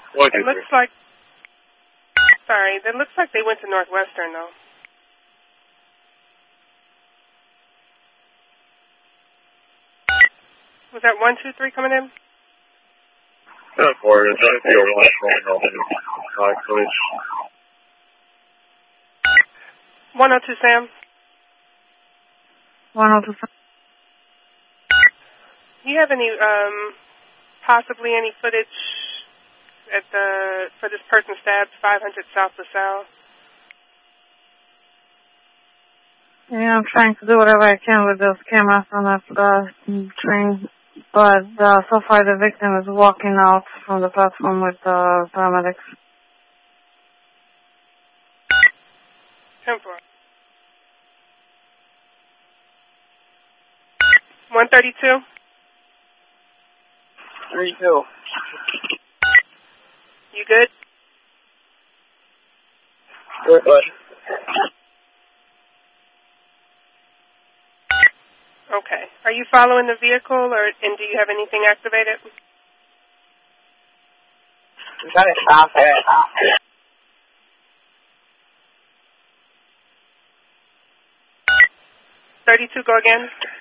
It looks like, sorry, it looks like they went to Northwestern, though. Was that 123 coming in? 10-4, it's 102, Sam. 102. Do you have any, possibly any footage for this person stabbed 500 South LaSalle? Yeah, I'm trying to do whatever I can with those cameras on that train, but so far the victim is walking out from the platform with paramedics. 10-4. 132. 3-2. You good? Good, bud. Okay. Are you following the vehicle, and do you have anything activated? I'm trying to stop it. 32, go again.